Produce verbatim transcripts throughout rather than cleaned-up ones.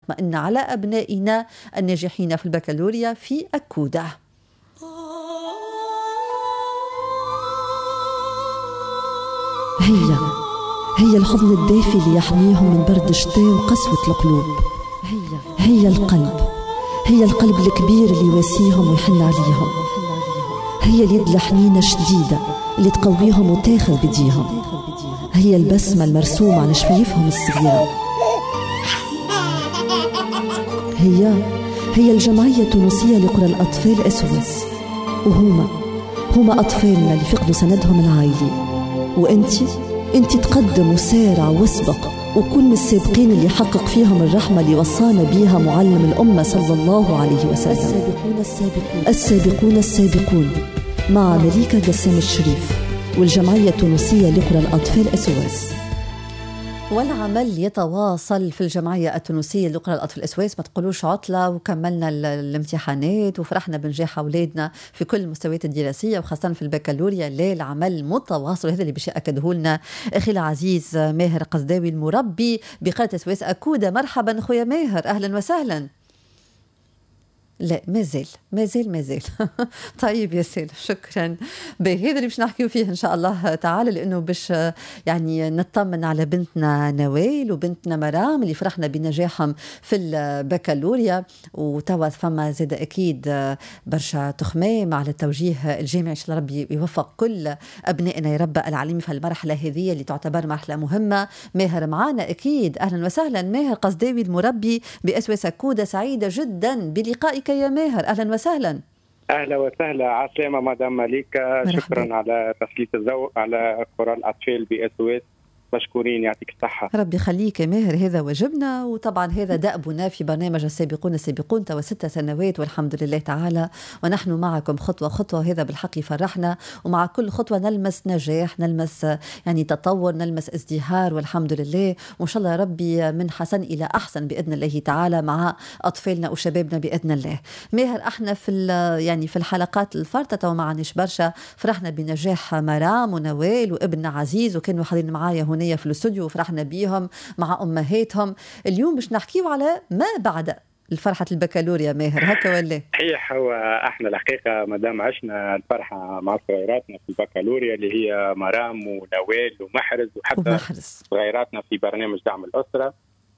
نطمئن على أبنائنا الناجحين في البكالوريا في أكودة. هي هي الحضن الدافي اللي يحميهم من برد الشتاء وقسوة القلوب. هي هي القلب هي القلب الكبير اللي يواسيهم ويحن عليهم. هي اليد الحنينة الشديدة اللي تقويهم وتاخذ بديهم. هي البسمة المرسومة على شفايفهم الصغيرة. هي هي الجمعية التونسية لقرى الأطفال اس او اس، وهما هما أطفالنا اللي فقدوا سندهم العائلي. وانتي انتي تقدم وسارع واسبق وكل من السابقين اللي حقق فيهم الرحمة اللي وصانا بيها معلم الأمة صلى الله عليه وسلم. السابقون السابقون السابقون السابقون مع مليكة قسام الشريف والجمعية التونسية لقرى الأطفال اس او اس. والعمل يتواصل في الجمعية التونسية لقرى الأطفال اس او اس. ما تقولوش عطلة وكملنا الامتحانات وفرحنا بنجاح أولادنا في كل المستويات الدراسية وخاصة في البكالوريا. لا، العمل متواصل، هذا اللي باش يأكده لنا أخي العزيز ماهر قصداوي المربي بقرية اس او اس أكودة. مرحبا أخويا ماهر، أهلا وسهلا. لا مازال مازال مازال طيب يا سيل، شكرا. بهذا اللي باش نحكيو فيه ان شاء الله تعالى، لانه باش يعني نطمن على بنتنا نوال وبنتنا مرام اللي فرحنا بنجاحهم في البكالوريا. وتوا فما زاد اكيد برشا تخمام على التوجيه الجامعي، ان شاء الله ربي يوفق كل ابنائنا يا رب العالمين في المرحله هذه اللي تعتبر مرحله مهمه. ماهر معانا اكيد، اهلا وسهلا. ماهر قصداوي المربي باس او اس أكودة، سعيده جدا بلقائك يا ماهر، اهلا وسهلا. اهلا وسهلا، عسلامة مدام مليكة. شكرا على تسليط الضوء على قرى الاطفال باس او اس، مشكورين، يعطيك الصحة. ربي يخليك يا ماهر، هذا واجبنا، وطبعا هذا دأبنا في برنامج السابقون السابقون توا ست سنوات والحمد لله تعالى، ونحن معكم خطوة خطوة، وهذا بالحق يفرحنا. ومع كل خطوة نلمس نجاح، نلمس يعني تطور، نلمس ازدهار والحمد لله. وإن شاء الله ربي من حسن إلى أحسن بإذن الله تعالى مع أطفالنا وشبابنا بإذن الله. ماهر، احنا في يعني في الحلقات الفارطة ومعناش برشا فرحنا بنجاح مرام ونوال وابن عزيز، وكانوا حاضرين معايا هنا في الاستوديو وفرحنا بيهم مع امهاتهم. اليوم باش نحكيو على ما بعد الفرحة البكالوريا. ماهر هكا ولا؟ صحيح، هو احنا الحقيقة مادام عشنا الفرحة مع صغيراتنا في البكالوريا اللي هي مرام ونوال ومحرز وحتى ومحرز. صغيراتنا في برنامج دعم الأسرة.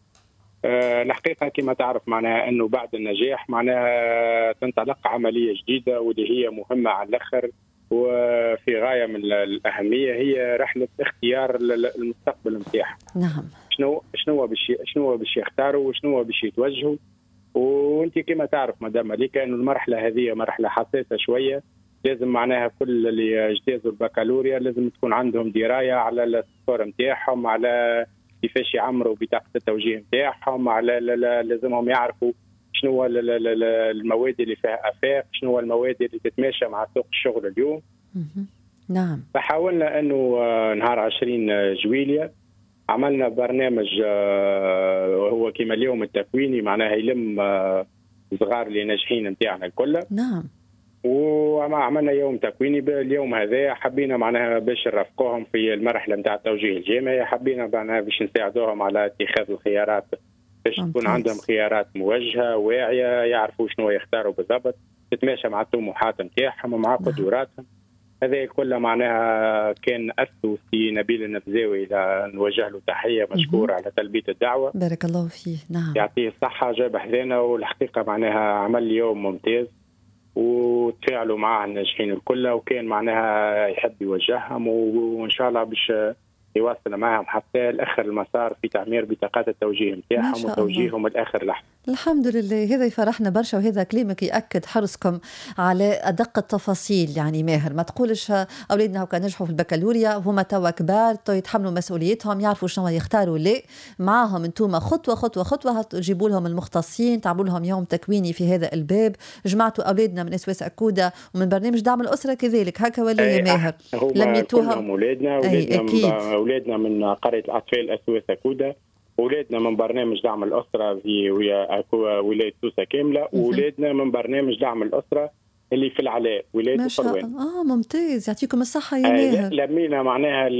أه الحقيقة كما تعرف معناها انه بعد النجاح معناها تنطلق عملية جديدة واللي هي مهمة على الاخر وفي غاية من الأهمية، هي رحلة اختيار المستقبل نتاعهم. نعم. شنو شنو باش شنو باش يختاروا وشنو باش يتوجهوا. وانت كما تعرف مدام مليكة انه المرحلة هذه مرحلة حساسة شوية، لازم معناها كل اللي اجتازوا البكالوريا لازم تكون عندهم دراية على السكور نتاعهم، على كيفاش يعمروا بطاقة التوجيه نتاعهم، على لازمهم يعرفوا شنو المواد اللي فيها افاق، شنو المواد اللي تتماشى مع سوق الشغل اليوم. نعم. فحاولنا انه نهار عشرين جويلية عملنا برنامج هو كما اليوم التكويني، معناها يلم صغار اللي ناجحين نتاعنا الكل. نعم. وعملنا يوم تكويني. اليوم هذا حبينا معناها باش نرافقوهم في المرحله نتاع التوجيه الجامعي، حبينا معناها باش نساعدوهم على اتخاذ الخيارات، باش تكون عندهم خيارات موجهه واعيه، يعرفوا شنو يختاروا بالضبط، تتماشى مع الطموحات نتاعهم ومع قدراتهم. هذا كله معناها كان أسسه في نبيل النفزاوي، نوجه له تحية مشكور على تلبية الدعوة، بارك الله فيه. نعم، يعطيه الصحة، جاب حذانا. والحقيقة معناها عمل يوم ممتاز وتفاعلوا معه الناجحين الكل، وكان معناها يحب يوجههم وإن شاء الله باش يواصل معهم حتى الآخر المسار في تعمير بطاقات التوجيه نتاعهم وتوجيههم الآخر لحظة. الحمد لله، هذا يفرحنا برشا، وهذا كلامك يأكد حرصكم على أدق التفاصيل. يعني ماهر، ما تقولش أولادنا هكا نجحوا في البكالوريا وهما توا كبار يتحملوا مسؤوليتهم يعرفوا شنو يختاروا. لا، معاهم انتم خطوة خطوة خطوة، تجيبوا لهم المختصين، تعملوا لهم يوم تكويني في هذا الباب، جمعتوا أولادنا من اس او اس أكودة ومن برنامج دعم الأسرة كذلك، هكا ولا يا ماهر؟ لميتوهم أولادنا أولادنا أولادنا من قرية الأطفال اس او اس أكودة، أولادنا من برنامج دعم الأسرة في ولاية سوسة كاملة، وأولادنا من برنامج دعم الأسرة اللي في العلاء ولاية القروان. آه ممتاز، يعطيكم الصحة يا ماهر. لمينا معناها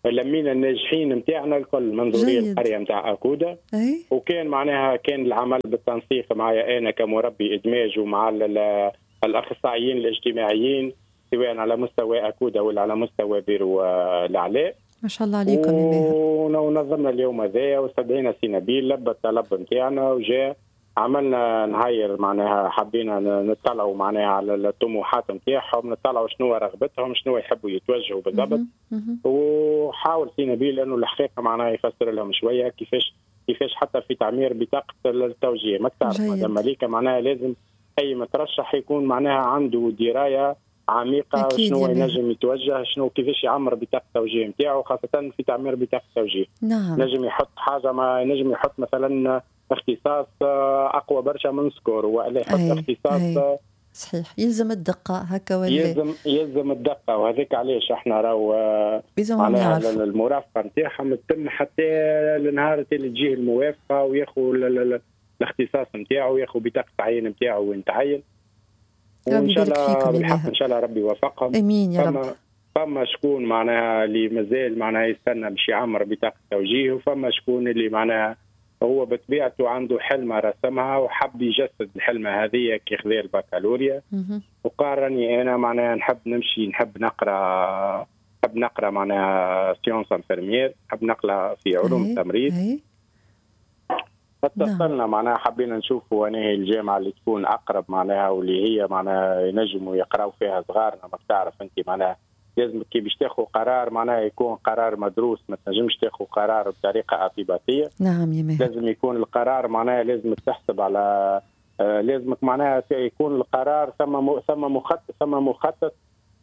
لمينا الناجحين نتاعنا الكل من ذريه القريه نتاع اكودا. أي. وكان معناها كان العمل بالتنسيق معي انا كمربي ادماج ومع الاخصائيين الاجتماعيين سواء على مستوى اكودا ولا على مستوى بيرو العلاء. ما شاء الله عليكم يا ماهر. ونظمنا اليوم هذايا واستدعينا سي نبيل لبى الطلب نتاعنا وجاء عملنا نهاير معناها حبينا نطلعوا معناها على الطموحات نتاعهم نطلعوا شنو رغبتهم شنو يحبوا يتوجهوا بالضبط. وحاول سي نبيل انه الحقيقه معناها يفسر لهم شويه كيفاش كيفاش حتى في تعمير بطاقه التوجيه. ما تعرف مدام مليكه معناها لازم اي مترشح يكون معناها عنده درايه عميقه شنو ينجم يتوجه شنو كيفاش يعمر بطاقه التوجيه نتاعو خاصه في تعمير بطاقه التوجيه. نعم. نجم يحط حاجه ما نجم يحط مثلا اختصاص اقوى برشا من سكور ولا يحط أي. اختصاص أي. صحيح يلزم الدقه هكا ولا يلزم يلزم الدقه. وهذاك علاش احنا راهو على المرافقه نتاعهم تتم حتى النهار اللي تجيه الموافقه وياخذ الاختصاص نتاعو وياخذ بطاقه التعيين نتاعو وين تعين. وان شاء الله بالحق ان شاء الله ربي يوفقهم. امين يا رب. فما شكون معناها اللي مازال معناها يستنى باش يعمر بطاقه التوجيه وفما شكون اللي معناها هو بطبيعته عنده حلمه رسمها وحب يجسد الحلمه هذه كي خذا البكالوريا. وقارني انا معناها نحب نمشي نحب نقرا نحب نقرا معناها سيونس انفيرمير نحب نقرا في علوم التمريض. اتصلنا معناها حبينا نشوفوا وين هي الجامعه اللي تكون اقرب معناها واللي هي معناها ينجموا يقراوا فيها صغارنا. ما تعرف انت معناها لازم كي باش تاخذ قرار معناها يكون قرار مدروس ما تنجمش تاخذ قرار بطريقه اعتباطيه. نعم يا ماهر. لازم يكون القرار معناها لازم تحسب على آه لازمك معناها يكون القرار ثم ثم مخطط ثم مخطط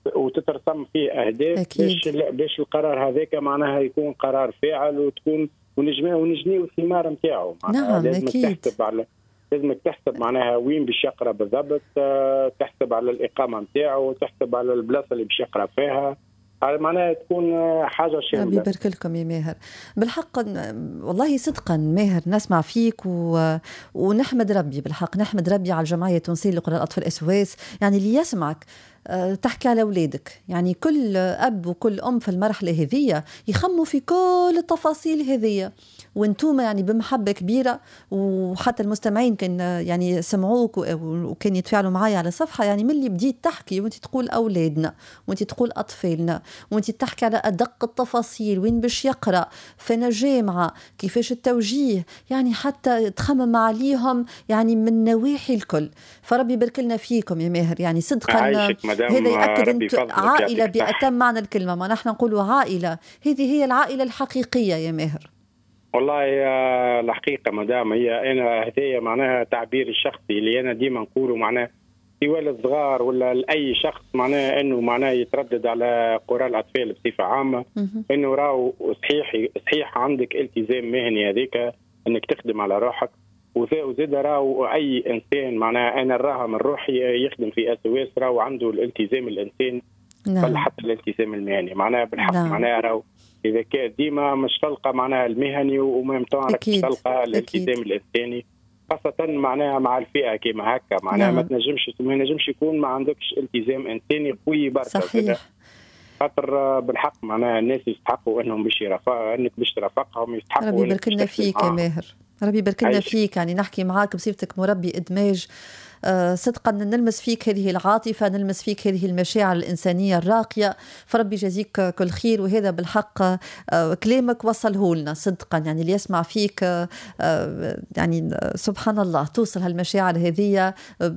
وتترسم فيه اهداف باش باش القرار هذاك معناها يكون قرار فاعل وتكون ونجمع ونجنيو الثمار نتاعو. نعم لازم اكيد. تحسب على لازمك تحسب معناها وين باش يقرا بالضبط تحسب على الاقامه نتاعو تحسب على البلاصه اللي باش يقرا فيها معناها تكون حاجه شامله. ربي يبارك لكم يا ماهر. بالحق والله صدقا ماهر نسمع فيك و... ونحمد ربي بالحق نحمد ربي على الجمعيه التونسيه لقراء الاطفال اس او اس يعني اللي يسمعك تحكي على أولادك. يعني كل أب وكل أم في المرحلة هذية يخموا في كل التفاصيل هذية وانتم يعني بمحبة كبيرة. وحتى المستمعين كان يعني سمعوك وكان يتفاعلوا معايا على صفحة يعني من اللي بديت تحكي وانت تقول أولادنا وانت تقول أطفالنا وانت تحكي على أدق التفاصيل وين باش يقرأ فين جامعة كيفاش التوجيه يعني حتى تخمم عليهم يعني من نواحي الكل. فربي يبارك لنا فيكم يا ماهر يعني صدقا هذا يأكد أنت عائلة بأتم معنى الكلمة. ما نحن نقول عائلة هذه هي العائلة الحقيقية يا ماهر. والله الحقيقة مدام هي أنا هذه معناها تعبير الشخصي اللي أنا ديما نقوله معناها سواء الصغار ولا لأي شخص معناها أنه معناها يتردد على قراء الأطفال بصفة عامة أنه راهو صحيح صحيح عندك التزام مهني هذيك أنك تخدم على روحك وزاد راهو اي انسان معناها انا نراها من روحي يخدم في اس او اس راهو عنده الالتزام الانساني. نعم. بل حتى الالتزام المهني معناها بالحق. نعم. معناها راهو اذا كان ديما مش تلقى معناها المهني وميم طون تلقى الالتزام الانساني خاصه معناها مع الفئه كيما هكا معناها. نعم. ما تنجمش ما نجمش يكون ما عندكش التزام انساني قوي برشا. صحيح. خاطر بالحق معناها الناس يستحقوا انهم باش يرافقوا انك باش ترافقهم يستحقوا. ربي يبارك لنا فيك يا ماهر. ربي يبارك لنا فيك يعني نحكي معاك بصفتك مربي إدماج. آه صدقا نلمس فيك هذه العاطفة نلمس فيك هذه المشاعر الإنسانية الراقية. فربي جزيك كل خير. وهذا بالحق آه كلامك وصله لنا صدقا يعني اللي يسمع فيك آه يعني سبحان الله توصل هالمشاعر هذه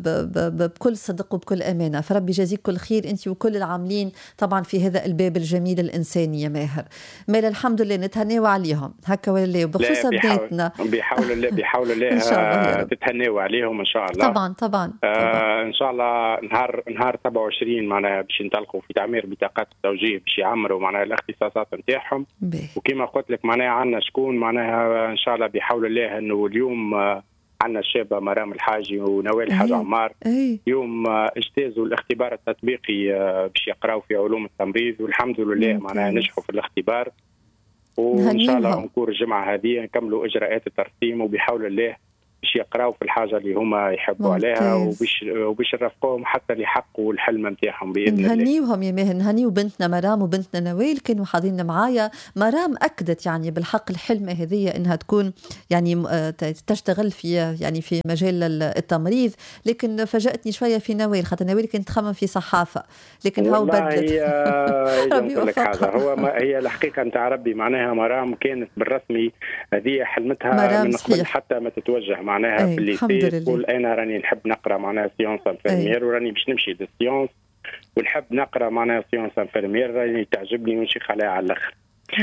بكل صدق وبكل أمانة. فربي جزيك كل خير أنت وكل العاملين طبعا في هذا الباب الجميل الإنساني يا ماهر. مال الحمد لله نتهنيوا عليهم هكا ولا وبخصوص بناتنا بحول الله بحول الله تتهنوا عليهم إن شاء الله. طبعا طبعا طبعا. آه ان شاء الله نهار نهار سبعة وعشرين معناها باش ينطلقوا في تعمير بطاقات التوجيه باش يعمروا معناها الاختصاصات نتاعهم. وكما قلت لك معناها عندنا شكون معناها ان شاء الله بحول الله انه اليوم آه عندنا الشابه مرام الحاجي ونوال الحاج عمار. أي. يوم آه اجتازوا الاختبار التطبيقي آه باش يقراوا في علوم التمريض والحمد لله معناها نجحوا في الاختبار. وان شاء الله نكون الجمعه هذه نكملوا اجراءات الترسيم وبحول الله باش يقراو في الحاجه اللي هما يحبوا عليها، وباش وباش نرافقوهم حتى ليحققوا الحلم نتاعهم باذن الله. نهنيوهم يا ماهر، نهنيو بنتنا مرام وبنتنا نوال كانوا حاضرين معايا. مرام اكدت يعني بالحق الحلمه هذه انها تكون يعني تشتغل في يعني في مجال التمريض، لكن فاجأتني شويه في نوال خاطر نوال كانت تخمم في صحافه، لكن هو بدلت. ربي يوفقها. هو ما هي الحقيقه نتاع ربي، معناها مرام كانت بالرسمي هذه حلمتها من قبل حتى ما تتوجه معناها في الليسي، تقول انا راني نحب نقرا معناها سيونس انفيرمير وراني باش نمشي للسيونس ونحب نقرا معناها سيونس انفيرمير راني تعجبني ونشيخ عليها على الاخر.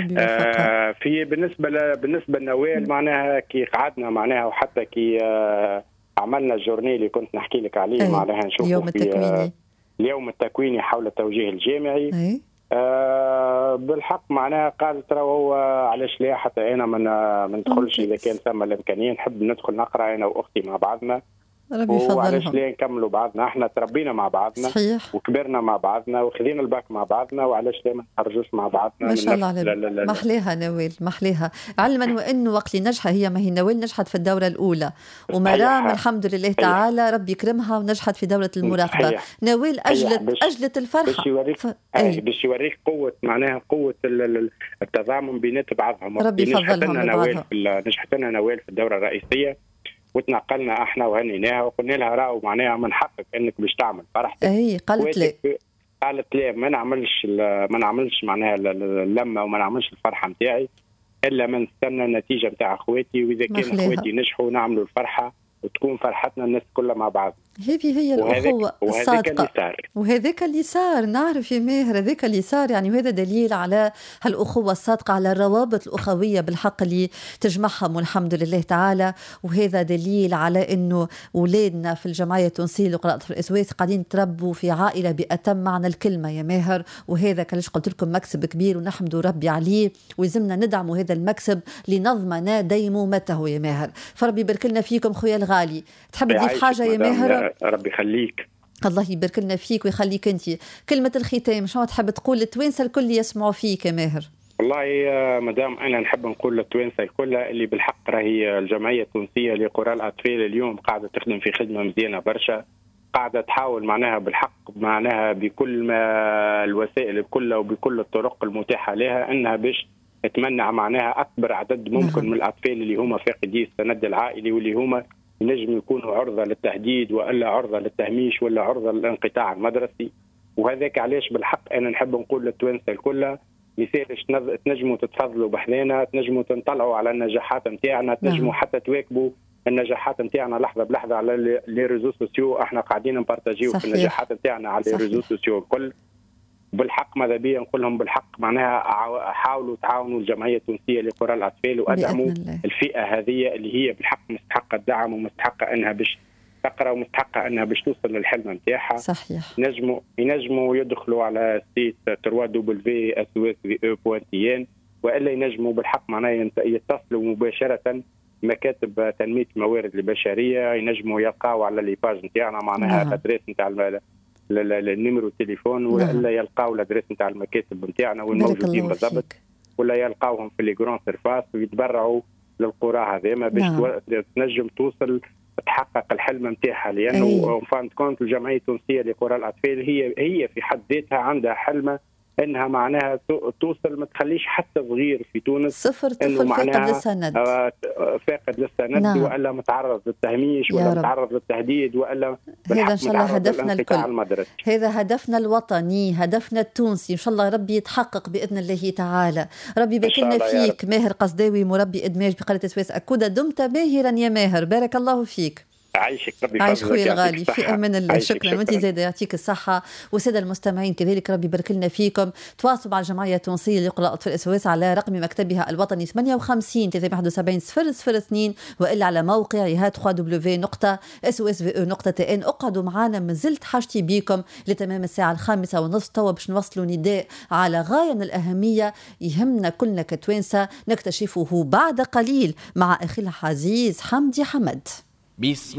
آه في بالنسبه ل... بالنسبه لنوال معناها كي قعدنا معناها وحتى كي آه عملنا الجورني اللي كنت نحكي لك عليه معناها نشوفوا اليوم التكويني آه اليوم التكويني حول التوجيه الجامعي. أي. آه بالحق معناها قال ترى هو علاش لا حتى انا ما ندخلش اذا كان ثم الامكانيه، نحب ندخل نقرا انا واختي مع بعضنا، وعلاش لا نكملوا بعضنا، احنا تربينا مع بعضنا صحيح. وكبرنا مع بعضنا وخذينا الباك مع بعضنا، وعلاش لا ما نخرجوش مع بعضنا. ما شاء الله عليها، محليها نوال محليها، علما وانه وقت اللي نجحت هي، ما هي نوال نجحت في الدوره الاولى، ومرام الحمد لله تعالى ربي يكرمها ونجحت في دوره المراقبه. صحيح. نوال اجلت بش اجلت الفرحه باش يوريك ف... باش يوريك قوه معناها قوه التضامن بينات بعضهم. ربي يفضلهم نوال نجحت لنا نوال في الدوره الرئيسيه وتنقلنا احنا وهنيناها وقلنا لها راهو معناها من حقك انك باش تعمل فرحتك. اي قالت لي قالت لي ما نعملش ما نعملش معناها اللمه وما نعملش الفرحه نتاعي الا ما نستنى النتيجه نتاع اخواتي، واذا كان اخواتي نجحوا نعملوا الفرحه وتكون فرحتنا الناس كلها مع بعض. هذه هي الأخوة الصادقة، وهذاك اللي صار نعرف يا ماهر، هذاك اللي صار يعني، وهذا دليل على هالأخوة الصادقة، على الروابط الأخوية بالحق اللي تجمعهم والحمد لله تعالى. وهذا دليل على أنه أولادنا في الجمعية التونسية لقراء الأطفال الإسويس قاعدين تربوا في عائلة بأتم معنى الكلمة يا ماهر، وهذا كلاش قلت لكم مكسب كبير ونحمد ربي عليه، ويزمنا ندعموا هذا المكسب لنضمن ديمومته يا ماهر. فربي يبارك لنا فيكم خويا الغالي. تحب تضيف حاجة يا ماهر؟ ربي يخليك. الله يبارك لنا فيك ويخليك انت. كلمة الختام شنو تحب تقول للتوانسة الكل يسمعوا فيك يا ماهر؟ والله يا مدام انا نحب نقول للتوانسة الكل اللي بالحق راهي الجمعية التونسية لقراء الأطفال اليوم قاعدة تخدم في خدمة مزيانة برشا، قاعدة تحاول معناها بالحق معناها بكل ما الوسائل كلها وبكل الطرق المتاحة لها انها باش تمنع معناها اكبر عدد ممكن من الاطفال اللي هما فاقدي السند العائلي واللي هما ينجم يكونوا عرضة للتهديد وإلا عرضة للتهميش ولا عرضة للانقطاع المدرسي. وهذاك علاش بالحق أنا نحب نقول للتوانسة الكل يسالش تنجموا تتفضلوا بحذانا، تنجموا تنطلعوا على النجاحات نتاعنا، تنجموا حتى تواكبوا النجاحات نتاعنا لحظة بلحظة على لي ريزو سوسيو، احنا قاعدين نبارتاجيو في النجاحات نتاعنا على لي ريزو سوسيو الكل. بالحق ماذا بيا نقول لهم بالحق معناها حاولوا تعاونوا الجمعيه التونسيه لقراء الاطفال وادعموا الفئه هذه اللي هي بالحق مستحقه الدعم ومستحقه انها باش تقرا ومستحقه انها باش توصل للحلم نتاعها. صحيح. ينجموا ينجموا يدخلوا على سيت دبليو دبليو دبليو دوت اس او اس في او دوت تي ان والا ينجموا بالحق معناها يتصلوا مباشره مكاتب تنميه الموارد البشريه، ينجموا يلقاو على لي باج نتاعنا معناها الادريس نتاع النيميرو التليفون ولا نعم. يلقاو الادريس نتاع المكاتب نتاعنا وين موجودين بالضبط، ولا يلقاوهم في لي جران سيرفاس ويتبرعوا للقرى هذه باش نعم. تنجم توصل تحقق الحلم نتاعها، لانه فهمت كونت الجمعيه التونسيه لقراء الاطفال هي هي في حد ذاتها عندها حلمه انها معناها توصل ما تخليش حتى صغير في تونس صفر طفل فاقد للسند فاقد للسند نعم. والا متعرض للتهميش ولا متعرض للتهديد والا هذا ان شاء الله هدفنا الكل، هذا هدفنا الوطني، هدفنا التونسي، ان شاء الله ربي يتحقق باذن الله تعالى. ربي يبارك لنا فيك ماهر قصداوي مربي ادماج بقرية السويس أكودا، دمت ماهرا يا ماهر، بارك الله فيك. عايشك ربي عايش خويا الغالي في امان الله. شكرا وانت زاده يعطيك الصحه، والساده المستمعين كذلك ربي يبارك لنا فيكم. تواصلوا مع الجمعيه التونسيه لقراء الاطفال الاسويس على رقم مكتبها الوطني ثمانية وخمسين ثلاثمائة وواحد وسبعين صفر صفر اثنين والا على موقعها دبليو دبليو دبليو نقطة اس او اس في او نقطة تي ان. اقعدوا معنا، ما زلت حاجتي بيكم لتمام الساعه الخامسة ونصف، توا باش نوصلوا نداء على غايه من الاهميه يهمنا كلنا كتوانسه نكتشفه بعد قليل مع اخي العزيز حمدي حمد. بسم